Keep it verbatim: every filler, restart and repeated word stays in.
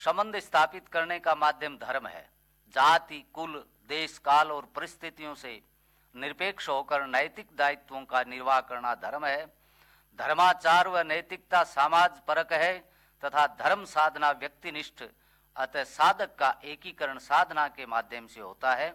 संबंध स्थापित करने का माध्यम धर्म है। जाति, कुल, देश, काल और परिस्थितियों से निरपेक्ष होकर नैतिक दायित्वों का निर्वाह करना धर्म है। धर्माचार व नैतिकता समाज परक है तथा धर्म साधना व्यक्तिनिष्ठ, अतः साधक का एकीकरण साधना के माध्यम से होता है।